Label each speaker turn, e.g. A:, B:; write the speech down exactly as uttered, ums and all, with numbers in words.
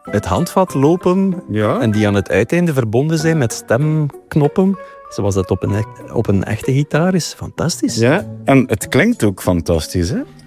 A: het handvat lopen
B: Ja.
A: en die aan het uiteinde verbonden zijn met stemknoppen, zoals dat op een, e- op een echte gitaar is. Fantastisch.
B: Ja, en het klinkt ook fantastisch, hè?